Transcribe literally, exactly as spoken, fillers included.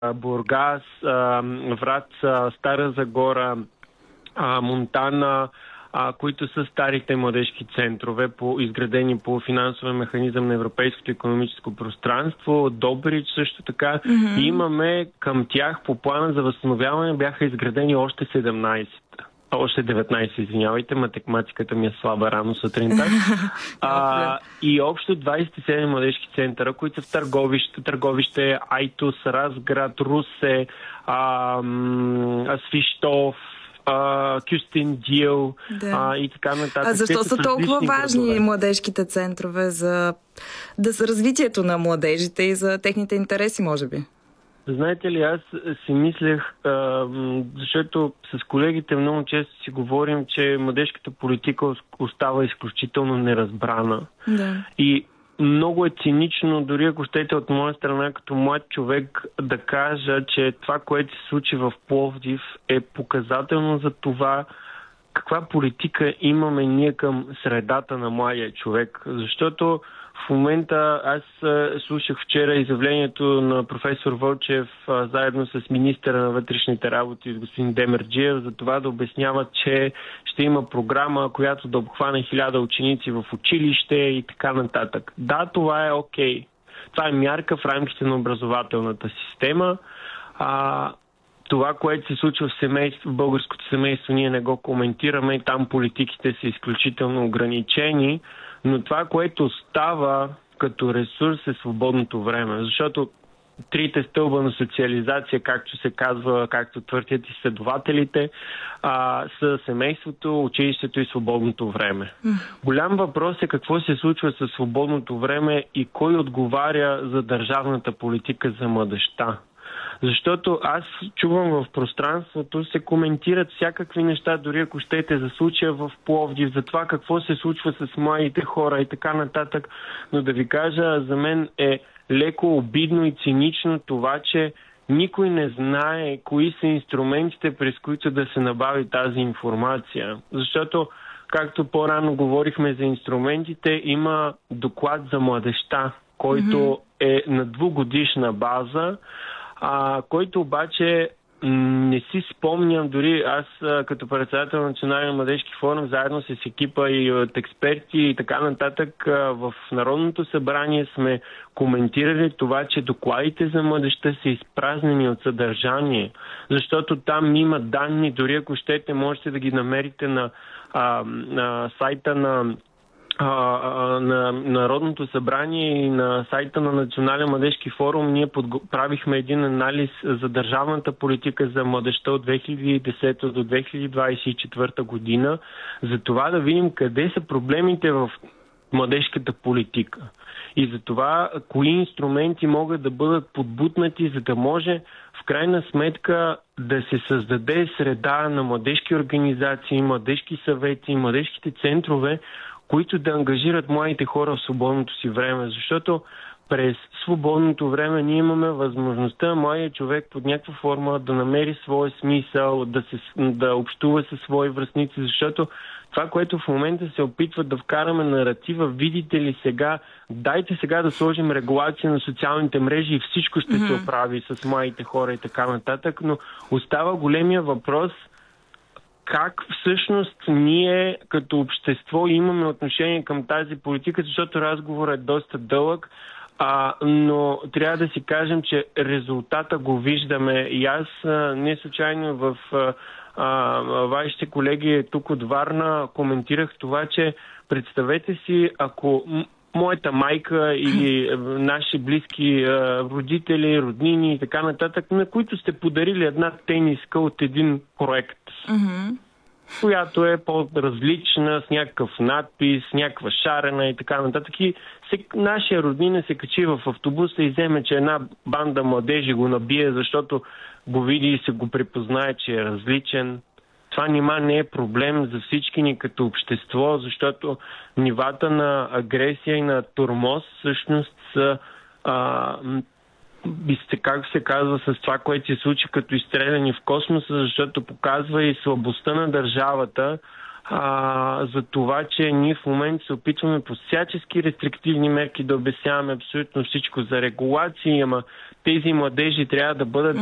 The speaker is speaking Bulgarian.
Бургас, Враца, Стара Загора, Монтана, които са старите младежки центрове, по, изградени по финансовия механизъм на Европейското икономическо пространство. Добрич също така. Mm-hmm. И имаме към тях по плана за възстановяване бяха изградени още седемнайсет. Още деветнайсет, извинявайте, математиката ми е слаба рано сутринта. а, и общо двайсет и седем младежки центъра, които са в Търговище, Търговище, Айтос, Разград, Русе, а, м, Свищов, Uh, Кюстендил да. uh, и така нататък. А защо са толкова важни градове? Младежките центрове за да за развитието на младежите и за техните интереси, може би? Знаете ли, аз си мислех, uh, защото с колегите много често си говорим, че младежката политика остава изключително неразбрана. Да. И много е цинично, дори ако щете от моя страна като млад човек, да кажа, че това, което се случи в Пловдив, е показателно за това каква политика имаме ние към средата на младия човек. Защото в момента аз слушах вчера изявлението на професор Вълчев заедно с министъра на вътрешните работи господин Демерджиев за това да обясняват, че ще има програма, която да обхване хиляда ученици в училище и така нататък. Да, това е окей. Това е мярка в рамките на образователната система. А, това, което се случва в, семейство, в българското семейство, ние не го коментираме и там политиките са изключително ограничени. Но това, което става като ресурс е свободното време. Защото трите стълба на социализация, както се казва, както твърдят изследователите, а, са семейството, училището и свободното време. Mm. Голям въпрос е какво се случва със свободното време и кой отговаря за държавната политика за младежта. Защото аз чувам в пространството, се коментират всякакви неща, дори ако щете за случая в Пловдив, за това какво се случва с младите хора и така нататък. Но да ви кажа, за мен е леко обидно и цинично това, че никой не знае кои са инструментите, през които да се набави тази информация. Защото, както по-рано говорихме за инструментите, има доклад за младежта, който mm-hmm. е на двугодишна база, А, който обаче не си спомням, дори аз като председател на Национален младежки форум, заедно с екипа и от експерти и така нататък, в Народното събрание сме коментирали това, че докладите за младежта са изпразнени от съдържание, защото там има данни, дори ако щете, можете да ги намерите на, а, на сайта на на Народното събрание и на сайта на Национален младежки форум. Ние подго... правихме един анализ за държавната политика за младежта от две хиляди и десета до две хиляди двадесет и четвърта година, за това да видим къде са проблемите в младежката политика. И за това кои инструменти могат да бъдат подбутнати, за да може в крайна сметка да се създаде среда на младежки организации, младежки съвети, младежките центрове, които да ангажират младите хора в свободното си време. Защото през свободното време ние имаме възможността младият човек под някаква форма да намери своя смисъл, да, се, да общува със свои връстници, защото това, което в момента се опитват да вкараме наратива, видите ли сега, дайте сега да сложим регулация на социалните мрежи и всичко ще mm-hmm. се оправи с младите хора и така нататък, но остава големия въпрос как всъщност ние като общество имаме отношение към тази политика, защото разговорът е доста дълъг, а, но трябва да си кажем, че резултата го виждаме. И аз а, не случайно в а, а, вашите колеги тук от Варна коментирах това, че представете си, ако моята майка или наши близки а, родители, роднини и така нататък, на които сте подарили една тениска от един проект, mm-hmm. която е по-различна, с някакъв надпис, някаква шарена и така нататък. И се, нашия роднина се качи в автобуса и вземе, че една банда младежи го набие, защото го види и се го припознае, че е различен. Това нима не е проблем за всички ни като общество, защото нивата на агресия и на тормоз всъщност са, а, как се казва, с това, което се случи като изстреляни в космоса, защото показва и слабостта на държавата, а, за това, че ние в момента се опитваме по всячески рестриктивни мерки да обясняваме абсолютно всичко за регулации, ама тези младежи трябва да бъдат